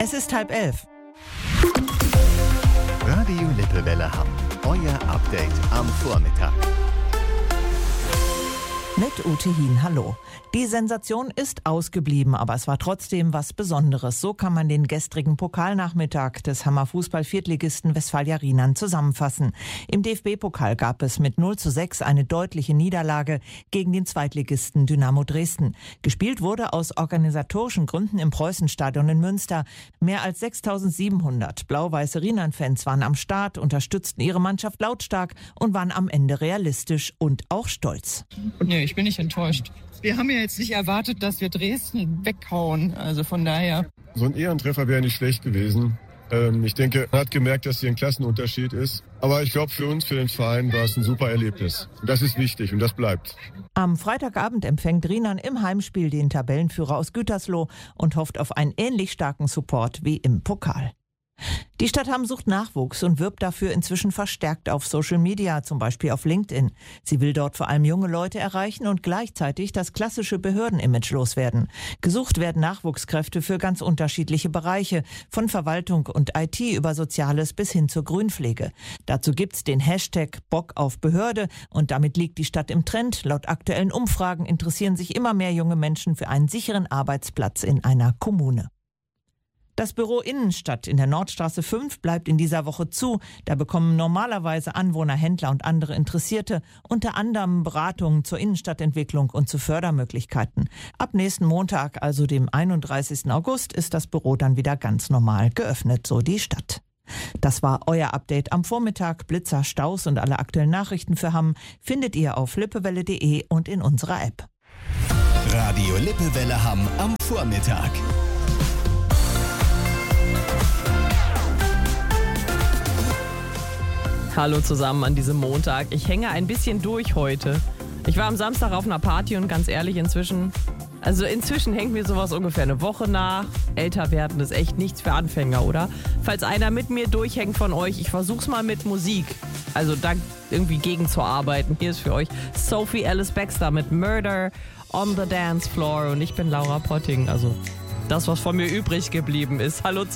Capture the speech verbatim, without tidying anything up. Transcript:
Es ist halb elf. Radio Lippewelle Hamm. Euer Update am Vormittag. Mit Ute Hien, hallo. Die Sensation ist ausgeblieben, aber es war trotzdem was Besonderes. So kann man den gestrigen Pokalnachmittag des Hammer Fußball-Viertligisten Westfalia Rienan zusammenfassen. Im D F B-Pokal gab es mit null zu sechs eine deutliche Niederlage gegen den Zweitligisten Dynamo Dresden. Gespielt wurde aus organisatorischen Gründen im Preußenstadion in Münster. Mehr als sechstausendsiebenhundert blau-weiße Rienan-Fans waren am Start, unterstützten ihre Mannschaft lautstark und waren am Ende realistisch und auch stolz. Nee, ich bin nicht enttäuscht. Wir haben ja jetzt nicht erwartet, dass wir Dresden weghauen. Also von daher. So ein Ehrentreffer wäre nicht schlecht gewesen. Ähm, ich denke, man hat gemerkt, dass hier ein Klassenunterschied ist. Aber ich glaube, für uns, für den Verein, war es ein super Erlebnis. Und das ist wichtig und das bleibt. Am Freitagabend empfängt Rienan im Heimspiel den Tabellenführer aus Gütersloh und hofft auf einen ähnlich starken Support wie im Pokal. Die Stadt Hamm sucht Nachwuchs und wirbt dafür inzwischen verstärkt auf Social Media, zum Beispiel auf LinkedIn. Sie will dort vor allem junge Leute erreichen und gleichzeitig das klassische Behördenimage loswerden. Gesucht werden Nachwuchskräfte für ganz unterschiedliche Bereiche, von Verwaltung und I T über Soziales bis hin zur Grünpflege. Dazu gibt's den Hashtag Bock auf Behörde und damit liegt die Stadt im Trend. Laut aktuellen Umfragen interessieren sich immer mehr junge Menschen für einen sicheren Arbeitsplatz in einer Kommune. Das Büro Innenstadt in der Nordstraße fünf bleibt in dieser Woche zu. Da bekommen normalerweise Anwohner, Händler und andere Interessierte unter anderem Beratungen zur Innenstadtentwicklung und zu Fördermöglichkeiten. Ab nächsten Montag, also dem einunddreißigsten August, ist das Büro dann wieder ganz normal geöffnet, so die Stadt. Das war euer Update am Vormittag. Blitzer, Staus und alle aktuellen Nachrichten für Hamm findet ihr auf lippewelle punkt de und in unserer App. Radio Lippewelle Hamm am Vormittag. Hallo zusammen an diesem Montag. Ich hänge ein bisschen durch heute. Ich war am Samstag auf einer Party und ganz ehrlich, inzwischen, also inzwischen hängt mir sowas ungefähr eine Woche nach. Älter werden ist echt nichts für Anfänger, oder? Falls einer mit mir durchhängt von euch, ich versuch's mal mit Musik. Also da irgendwie gegenzuarbeiten. Hier ist für euch Sophie Ellis Bextor mit Murder on the Dance Floor und ich bin Laura Potting. Also das, was von mir übrig geblieben ist. Hallo zusammen.